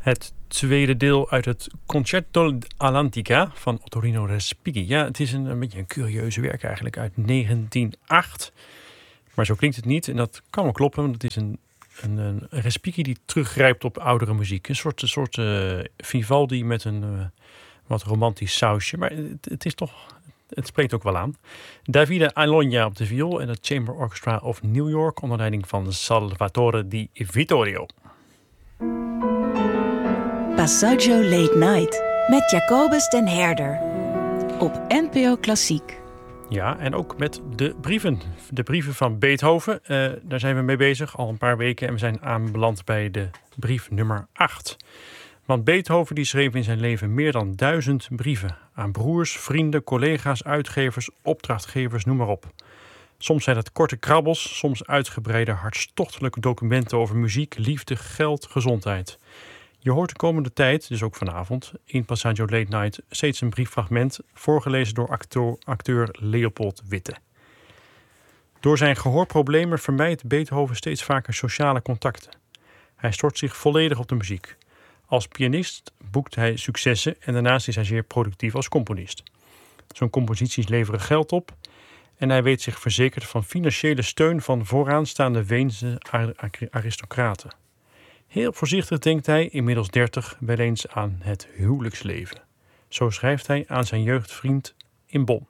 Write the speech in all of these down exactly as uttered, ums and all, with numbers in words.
Het tweede deel uit het Concerto all'Antica van Ottorino Respighi. Ja, het is een, een beetje een curieuze werk eigenlijk uit negentien nul acht. Maar zo klinkt het niet. En dat kan wel kloppen, want het is een, een, een Respighi die teruggrijpt op oudere muziek. Een soort, een soort uh, Vivaldi met een uh, wat romantisch sausje. Maar het, het is toch... Het spreekt ook wel aan. Davide Alogna op de viool en het Chamber Orchestra of New York onder leiding van Salvatore Di Vittorio. Passaggio Late Night met Jacobus den Herder op N P O Klassiek. Ja, en ook met de brieven. De brieven van Beethoven. Uh, daar zijn we mee bezig al een paar weken en we zijn aanbeland bij de brief nummer acht. Want Beethoven die schreef in zijn leven meer dan duizend brieven. Aan broers, vrienden, collega's, uitgevers, opdrachtgevers, noem maar op. Soms zijn het korte krabbels, soms uitgebreide hartstochtelijke documenten over muziek, liefde, geld, gezondheid. Je hoort de komende tijd, dus ook vanavond, in Passaggio Late Night steeds een brieffragment voorgelezen door acteur, acteur Leopold Witte. Door zijn gehoorproblemen vermijdt Beethoven steeds vaker sociale contacten. Hij stort zich volledig op de muziek. Als pianist boekt hij successen en daarnaast is hij zeer productief als componist. Zijn composities leveren geld op en hij weet zich verzekerd van financiële steun van vooraanstaande Weense aristocraten. Heel voorzichtig denkt hij, inmiddels dertig, wel eens aan het huwelijksleven. Zo schrijft hij aan zijn jeugdvriend in Bonn.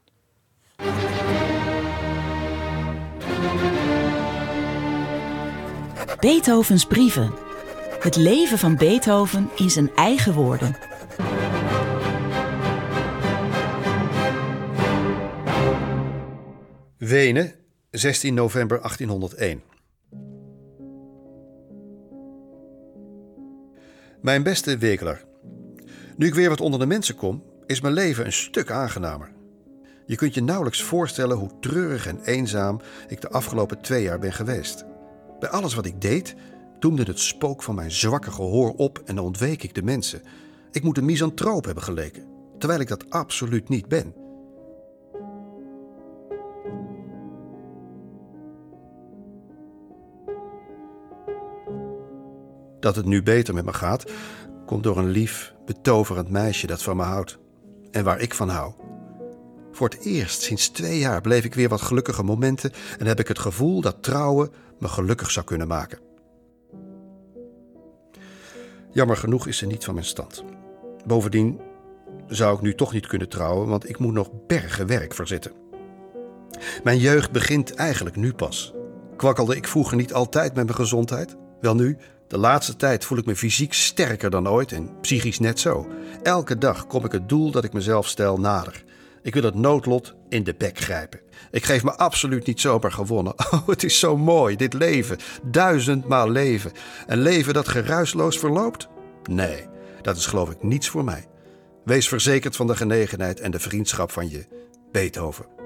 Beethovens brieven. Het leven van Beethoven in zijn eigen woorden. Wenen, zestien november achttienhonderdéén. Mijn beste Wegelaar, nu ik weer wat onder de mensen kom, is mijn leven een stuk aangenamer. Je kunt je nauwelijks voorstellen hoe treurig en eenzaam ik de afgelopen twee jaar ben geweest. Bij alles wat ik deed, doemde het spook van mijn zwakke gehoor op en dan ontweek ik de mensen. Ik moet een misantroop hebben geleken, terwijl ik dat absoluut niet ben. Dat het nu beter met me gaat, komt door een lief, betoverend meisje dat van me houdt. En waar ik van hou. Voor het eerst sinds twee jaar bleef ik weer wat gelukkige momenten en heb ik het gevoel dat trouwen me gelukkig zou kunnen maken. Jammer genoeg is ze niet van mijn stand. Bovendien zou ik nu toch niet kunnen trouwen, want ik moet nog bergen werk verzetten. Mijn jeugd begint eigenlijk nu pas. Kwakkelde ik vroeger niet altijd met mijn gezondheid? Wel nu, de laatste tijd voel ik me fysiek sterker dan ooit en psychisch net zo. Elke dag kom ik het doel dat ik mezelf stel nader. Ik wil het noodlot in de bek grijpen. Ik geef me absoluut niet zomaar gewonnen. Oh, het is zo mooi, dit leven. Duizendmaal leven. Een leven dat geruisloos verloopt? Nee, dat is geloof ik niets voor mij. Wees verzekerd van de genegenheid en de vriendschap van je Beethoven.